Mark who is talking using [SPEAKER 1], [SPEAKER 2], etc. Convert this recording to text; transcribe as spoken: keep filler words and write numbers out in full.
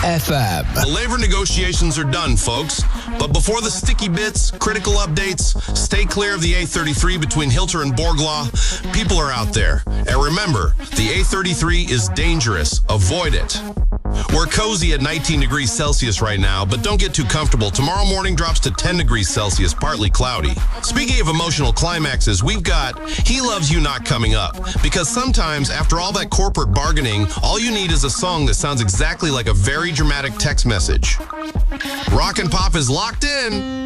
[SPEAKER 1] F M.
[SPEAKER 2] The labor negotiations are done, folks. But before the sticky bits, critical updates, stay clear of the A thirty-three between Hilter and Borglaw. People are out there. And remember, the A thirty-three is dangerous. Avoid it. We're cozy at nineteen degrees Celsius right now, but don't get too comfortable. Tomorrow morning drops to ten degrees Celsius, partly cloudy. Speaking of emotional climaxes, we've got He Loves You Not coming up. Because sometimes, after all that corporate bargaining, all you need is a song that sounds exactly like a very dramatic text message. Rock and Pop is locked in.